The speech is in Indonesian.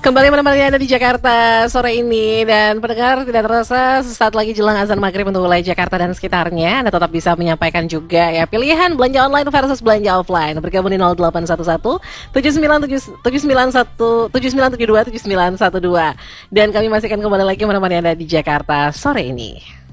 Kembali menemani Anda di Jakarta sore ini. Dan pendengar, tidak terasa sesaat lagi jelang azan maghrib untuk wilayah Jakarta dan sekitarnya, Anda tetap bisa menyampaikan juga ya pilihan belanja online versus belanja offline. Bergabung di 0811 7971 7972 7912. Dan kami masih akan kembali lagi menemani Anda di Jakarta sore ini.